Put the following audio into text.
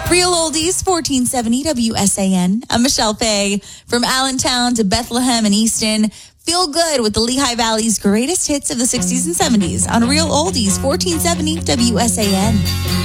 Real Oldies, 1470 WSAN. I'm Michelle Fay. From Allentown to Bethlehem and Easton, feel good with the Lehigh Valley's greatest hits of the 60s and 70s on Real Oldies, 1470 WSAN.